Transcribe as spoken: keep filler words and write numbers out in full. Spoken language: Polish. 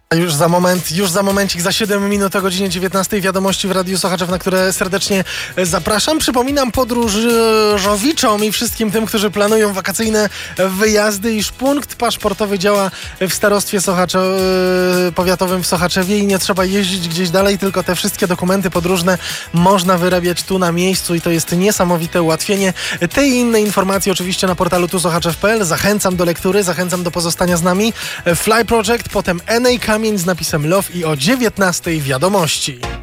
Już za moment, już za momencik, za siedem minut o godzinie dziewiętnastej wiadomości w Radiu Sochaczew, na które serdecznie zapraszam. Przypominam podróżowiczom i wszystkim tym, którzy planują wakacyjne wyjazdy, iż punkt paszportowy działa w starostwie Sochaczew, powiatowym w Sochaczewie i nie trzeba jeździć gdzieś dalej, tylko te wszystkie dokumenty podróżne można wyrabiać tu na miejscu i to jest niesamowite ułatwienie. Te i inne informacje oczywiście na portalu tu sochaczew kropka p l. Zachęcam do lektury, zachęcam do pozostania z nami. Fly Project, potem N A Kamień z napisem Love i o dziewiętnastej wiadomości.